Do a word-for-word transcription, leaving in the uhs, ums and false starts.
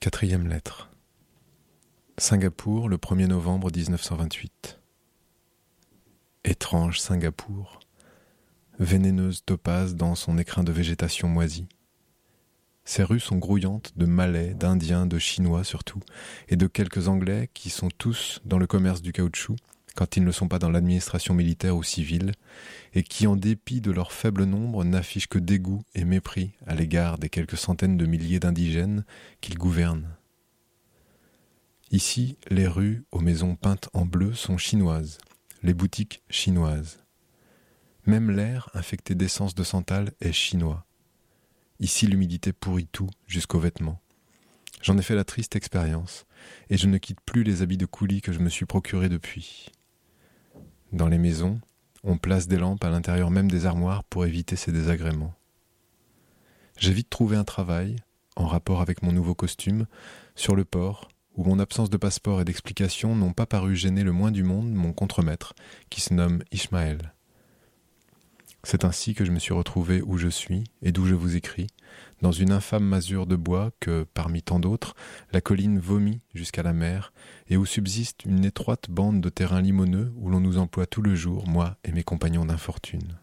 Quatrième lettre. Singapour, le premier novembre dix-neuf cent vingt-huit. Étrange Singapour, vénéneuse topaze dans son écrin de végétation moisie. Ces rues sont grouillantes de Malais, d'Indiens, de Chinois surtout, et de quelques Anglais qui sont tous dans le commerce du caoutchouc, quand ils ne sont pas dans l'administration militaire ou civile, et qui, en dépit de leur faible nombre, n'affichent que dégoût et mépris à l'égard des quelques centaines de milliers d'indigènes qu'ils gouvernent. Ici, les rues aux maisons peintes en bleu sont chinoises, les boutiques chinoises. Même l'air, infecté d'essence de santal, est chinois. Ici, l'humidité pourrit tout, jusqu'aux vêtements. J'en ai fait la triste expérience, et je ne quitte plus les habits de coulis que je me suis procurés depuis. Dans les maisons, on place des lampes à l'intérieur même des armoires pour éviter ces désagréments. J'ai vite trouvé un travail, en rapport avec mon nouveau costume, sur le port, où mon absence de passeport et d'explication n'ont pas paru gêner le moins du monde mon contremaître, qui se nomme Ishmael. C'est ainsi que je me suis retrouvé où je suis et d'où je vous écris, dans une infâme masure de bois que, parmi tant d'autres, la colline vomit jusqu'à la mer et où subsiste une étroite bande de terrain limoneux où l'on nous emploie tout le jour, moi et mes compagnons d'infortune.